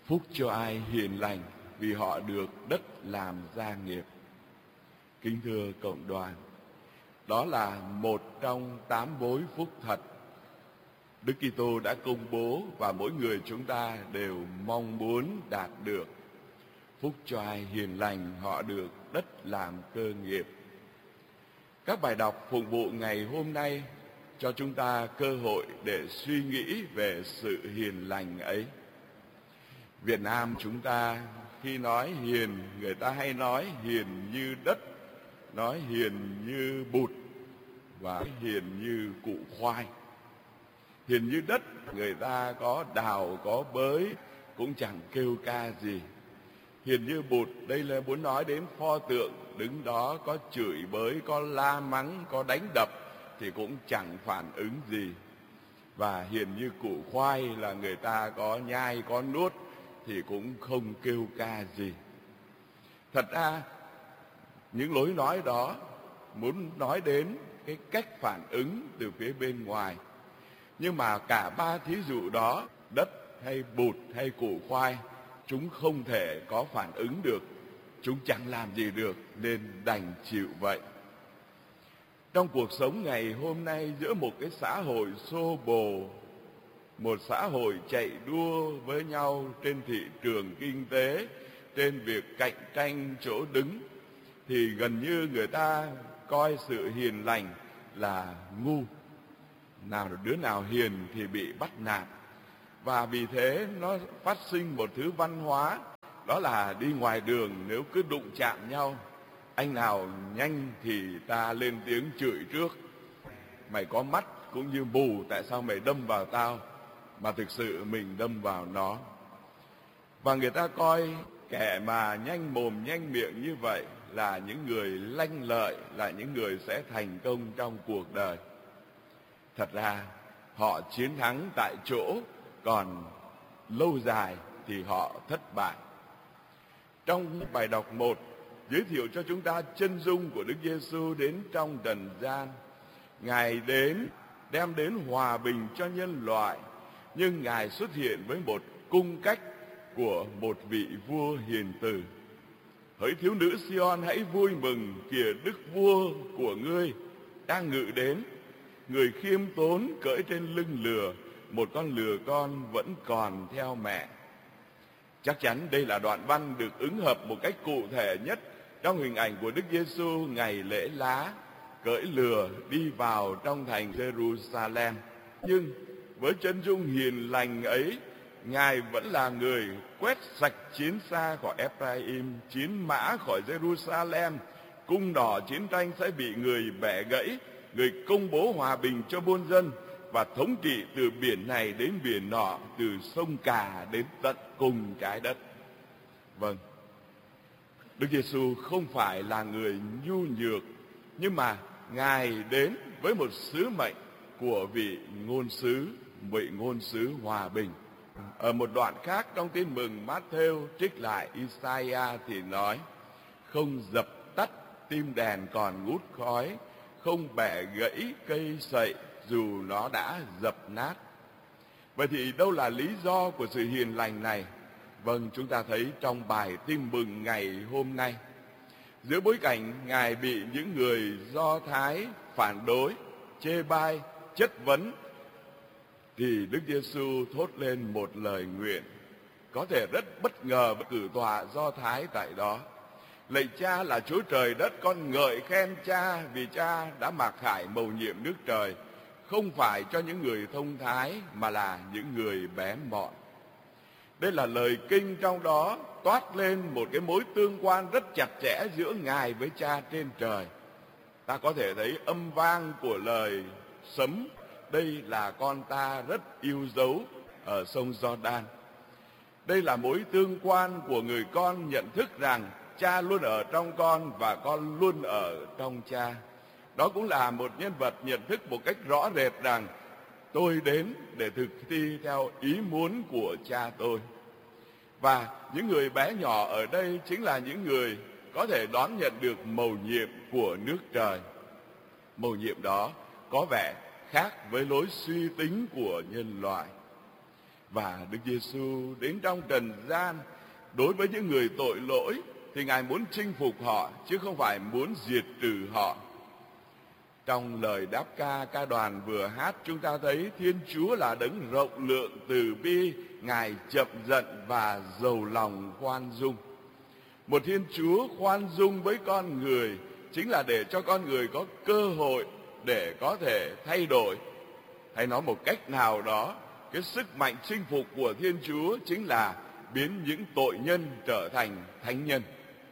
Phúc cho ai hiền lành, vì họ được đất làm gia nghiệp. Kính thưa cộng đoàn, đó là một trong 8 bối phúc thật Đức Kitô đã công bố và mỗi người chúng ta đều mong muốn đạt được. Phúc cho ai hiền lành, họ được đất làm cơ nghiệp. Các bài đọc phục vụ ngày hôm nay cho chúng ta cơ hội để suy nghĩ về sự hiền lành ấy. Việt Nam chúng ta khi nói hiền, người ta hay nói hiền như đất, nói hiền như bụt và hiền như củ khoai. Hiền như đất, người ta có đào có bới cũng chẳng kêu ca gì. Hiền như bụt, đây là muốn nói đến pho tượng đứng đó có chửi bới, có la mắng, có đánh đập thì cũng chẳng phản ứng gì. Và hiền như củ khoai là người ta có nhai có nuốt thì cũng không kêu ca gì. Thật ra những lối nói đó muốn nói đến cái cách phản ứng từ phía bên ngoài. Nhưng mà cả ba thí dụ đó, đất hay bụt hay củ khoai, chúng không thể có phản ứng được, chúng chẳng làm gì được nên đành chịu vậy. Trong cuộc sống ngày hôm nay, giữa một cái xã hội xô bồ, một xã hội chạy đua với nhau trên thị trường kinh tế, trên việc cạnh tranh chỗ đứng, thì gần như người ta coi sự hiền lành là ngu. Nào đứa nào hiền thì bị bắt nạt. Và vì thế nó phát sinh một thứ văn hóa, đó là đi ngoài đường nếu cứ đụng chạm nhau, anh nào nhanh thì ta lên tiếng chửi trước. Mày có mắt cũng như mù, tại sao mày đâm vào tao? Mà thực sự mình đâm vào nó. Và người ta coi kẻ mà nhanh mồm nhanh miệng như vậy là những người lanh lợi, là những người sẽ thành công trong cuộc đời. Thật ra họ chiến thắng tại chỗ, còn lâu dài thì họ thất bại. Trong bài đọc 1 giới thiệu cho chúng ta chân dung của Đức Giêsu đến trong trần gian. Ngài đến đem đến hòa bình cho nhân loại, nhưng Ngài xuất hiện với một cung cách của một vị vua hiền từ. Hỡi thiếu nữ Sion, hãy vui mừng, kìa đức vua của ngươi đang ngự đến. Người khiêm tốn cưỡi trên lưng lừa, một con lừa con vẫn còn theo mẹ. Chắc chắn đây là đoạn văn được ứng hợp một cách cụ thể nhất trong hình ảnh của Đức Giêsu ngày lễ lá, cưỡi lừa đi vào trong thành Jerusalem. Nhưng với chân dung hiền lành ấy, Ngài vẫn là người quét sạch chiến xa khỏi Ephraim, chiến mã khỏi Jerusalem. Cung đỏ chiến tranh sẽ bị người bẻ gãy. Người công bố hòa bình cho muôn dân và thống trị từ biển này đến biển nọ, từ sông Cà đến tận cùng trái đất. Vâng, Đức Giêsu không phải là người nhu nhược, nhưng mà Ngài đến với một sứ mệnh của vị ngôn sứ hòa bình. Ở một đoạn khác trong Tin mừng Mát-thêu trích lại Isaiah thì nói: không dập tắt tim đèn còn ngút khói, không bẻ gãy cây sậy dù nó đã dập nát. Vậy thì đâu là lý do của sự hiền lành này? Vâng, chúng ta thấy trong bài Tin mừng ngày hôm nay, giữa bối cảnh Ngài bị những người Do Thái phản đối, chê bai, chất vấn, thì Đức Giêsu thốt lên một lời nguyện có thể rất bất ngờ và cử tọa Do Thái tại đó. Lạy Cha là Chúa trời đất, con ngợi khen Cha vì Cha đã mặc khải mầu nhiệm nước trời, không phải cho những người thông thái mà là những người bé mọn. Đây là lời kinh, trong đó toát lên một cái mối tương quan rất chặt chẽ giữa Ngài với Cha trên trời. Ta có thể thấy âm vang của lời sấm: đây là con ta rất yêu dấu ở sông Giođan. Đây là mối tương quan của người con nhận thức rằng Cha luôn ở trong con và con luôn ở trong Cha. Đó cũng là một nhân vật nhận thức một cách rõ rệt rằng tôi đến để thực thi theo ý muốn của Cha tôi. Và những người bé nhỏ ở đây chính là những người có thể đón nhận được mầu nhiệm của nước trời. Mầu nhiệm đó có vẻ khác với lối suy tính của nhân loại. Và Đức Giêsu đến trong trần gian, đối với những người tội lỗi thì Ngài muốn chinh phục họ, chứ không phải muốn diệt trừ họ. Trong lời đáp ca, ca đoàn vừa hát, chúng ta thấy Thiên Chúa là đấng rộng lượng từ bi, Ngài chậm giận và giàu lòng khoan dung. Một Thiên Chúa khoan dung với con người chính là để cho con người có cơ hội để có thể thay đổi. Hay nói một cách nào đó, cái sức mạnh chinh phục của Thiên Chúa chính là biến những tội nhân trở thành thánh nhân.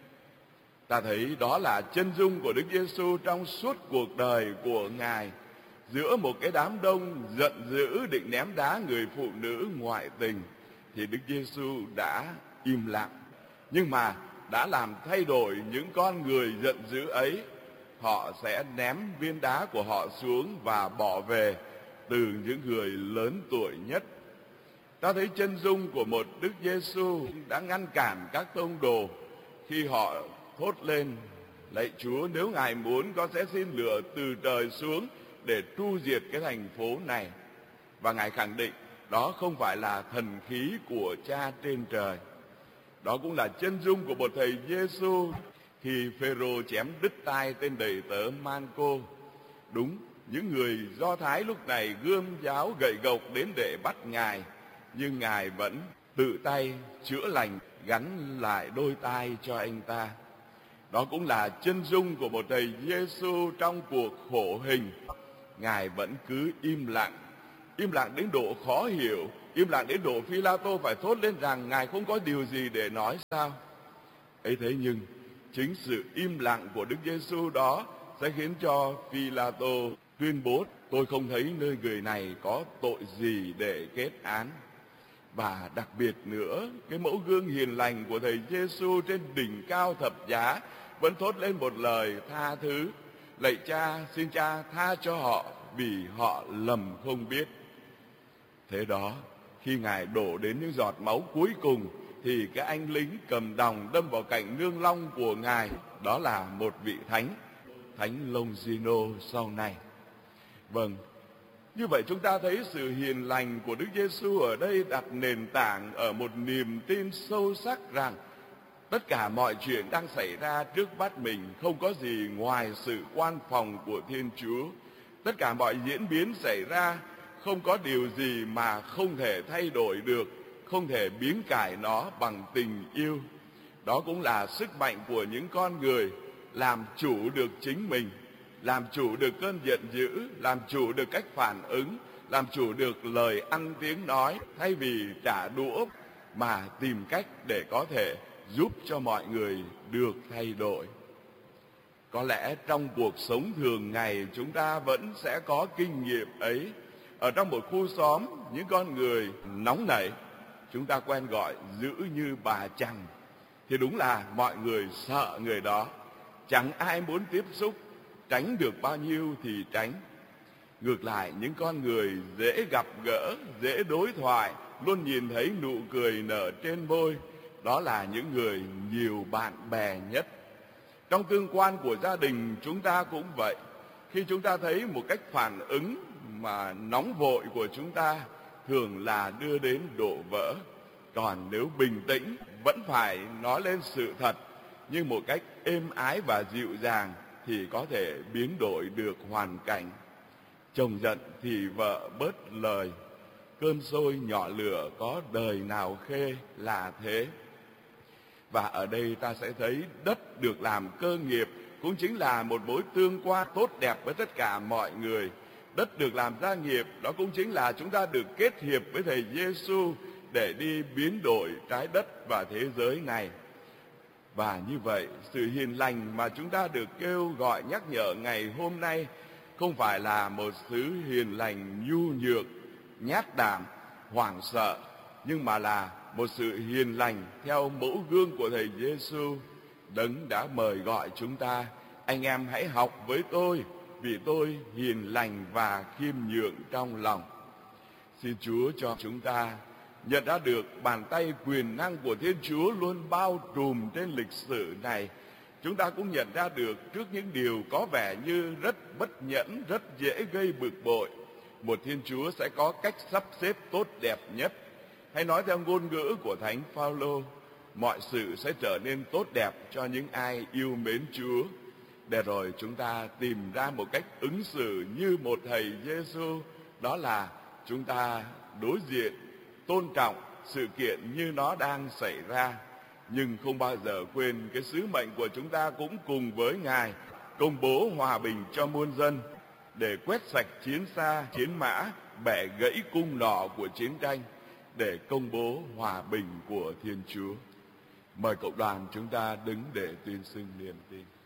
Ta thấy đó là chân dung của Đức Giêsu trong suốt cuộc đời của Ngài. Giữa một cái đám đông giận dữ định ném đá người phụ nữ ngoại tình, thì Đức Giêsu đã im lặng, nhưng mà đã làm thay đổi những con người giận dữ ấy. Họ sẽ ném viên đá của họ xuống và bỏ về, từ những người lớn tuổi nhất. Ta thấy chân dung của một Đức Giêsu đã ngăn cản các tông đồ khi họ thốt lên: lạy Chúa, nếu Ngài muốn, con sẽ xin lửa từ trời xuống để tru diệt cái thành phố này. Và Ngài khẳng định đó không phải là thần khí của Cha trên trời. Đó cũng là chân dung của một thầy Giêsu khi Phêrô chém đứt tai tên đầy tớ Man-cô. Đúng, những người Do Thái lúc này gươm giáo gậy gộc đến để bắt Ngài, nhưng Ngài vẫn tự tay chữa lành, gắn lại đôi tai cho anh ta. Đó cũng là chân dung của một thầy Giêsu trong cuộc khổ hình. Ngài vẫn cứ im lặng đến độ khó hiểu, im lặng đến độ Phi-la-tô phải thốt lên rằng Ngài không có điều gì để nói sao. Ấy thế nhưng chính sự im lặng của Đức Giêsu đó sẽ khiến cho Phi-la-tô tuyên bố: tôi không thấy nơi người này có tội gì để kết án. Và đặc biệt nữa, cái mẫu gương hiền lành của thầy Giêsu trên đỉnh cao thập giá vẫn thốt lên một lời tha thứ: lạy Cha, xin Cha tha cho họ vì họ lầm không biết. Thế đó, khi Ngài đổ đến những giọt máu cuối cùng, thì cái anh lính cầm đòng đâm vào cạnh nương long của Ngài, đó là một vị Thánh Longino sau này. Vâng, như vậy chúng ta thấy sự hiền lành của Đức Giêsu ở đây đặt nền tảng ở một niềm tin sâu sắc rằng tất cả mọi chuyện đang xảy ra trước mắt mình không có gì ngoài sự quan phòng của Thiên Chúa. Tất cả mọi diễn biến xảy ra không có điều gì mà không thể thay đổi được, không thể biến cải nó bằng tình yêu. Đó cũng là sức mạnh của những con người làm chủ được chính mình, làm chủ được cơn giận dữ, làm chủ được cách phản ứng, làm chủ được lời ăn tiếng nói, thay vì trả đũa mà tìm cách để có thể giúp cho mọi người được thay đổi. Có lẽ trong cuộc sống thường ngày chúng ta vẫn sẽ có kinh nghiệm ấy. Ở trong một khu xóm, những con người nóng nảy, chúng ta quen gọi dữ như bà Chằng, thì đúng là mọi người sợ người đó, chẳng ai muốn tiếp xúc, tránh được bao nhiêu thì tránh. Ngược lại, những con người dễ gặp gỡ, dễ đối thoại, luôn nhìn thấy nụ cười nở trên môi, đó là những người nhiều bạn bè nhất. Trong tương quan của gia đình chúng ta cũng vậy. Khi chúng ta thấy một cách phản ứng mà nóng vội của chúng ta thường là đưa đến đổ vỡ. Còn nếu bình tĩnh, vẫn phải nói lên sự thật, nhưng một cách êm ái và dịu dàng, thì có thể biến đổi được hoàn cảnh. Chồng giận thì vợ bớt lời, cơm sôi nhỏ lửa có đời nào khê, là thế. Và ở đây ta sẽ thấy đất được làm cơ nghiệp cũng chính là một mối tương quan tốt đẹp với tất cả mọi người. Đất được làm gia nghiệp, đó cũng chính là chúng ta được kết hiệp với thầy Giêsu để đi biến đổi trái đất và thế giới này. Và như vậy, sự hiền lành mà chúng ta được kêu gọi nhắc nhở ngày hôm nay không phải là một sự hiền lành nhu nhược, nhát đảm, hoảng sợ, nhưng mà là một sự hiền lành theo mẫu gương của thầy Giêsu, đấng đã mời gọi chúng ta: anh em hãy học với tôi, vì tôi hiền lành và khiêm nhường trong lòng. Xin Chúa cho chúng ta nhận ra được bàn tay quyền năng của Thiên Chúa luôn bao trùm trên lịch sử này. Chúng ta cũng nhận ra được trước những điều có vẻ như rất bất nhẫn, rất dễ gây bực bội, một Thiên Chúa sẽ có cách sắp xếp tốt đẹp nhất. hay nói theo ngôn ngữ của Thánh Phaolô, mọi sự sẽ trở nên tốt đẹp cho những ai yêu mến Chúa, để rồi chúng ta tìm ra một cách ứng xử như một thầy Giêsu, đó là chúng ta đối diện, tôn trọng sự kiện như nó đang xảy ra, nhưng không bao giờ quên cái sứ mệnh của chúng ta cũng cùng với Ngài công bố hòa bình cho muôn dân, để quét sạch chiến xa, chiến mã, bẻ gãy cung nỏ của chiến tranh, để công bố hòa bình của Thiên Chúa. Mời cộng đoàn chúng ta đứng để tuyên xưng niềm tin.